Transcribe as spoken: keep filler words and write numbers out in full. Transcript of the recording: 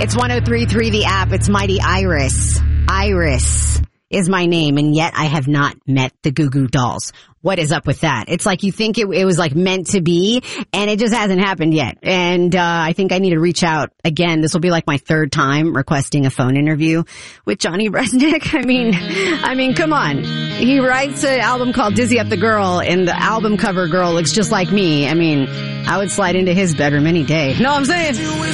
It's one oh three point three The App. It's Mighty Iris. Iris is my name, and yet I have not met the Goo Goo Dolls. What is up with that? It's like you think it, it was like meant to be, and it just hasn't happened yet. And uh I think I need to reach out again. This will be like my third time requesting a phone interview with Johnny Resnick. I mean, I mean, come on. He writes an album called Dizzy Up the Girl, and the album cover girl looks just like me. I mean, I would slide into his bedroom any day. Know what I'm saying?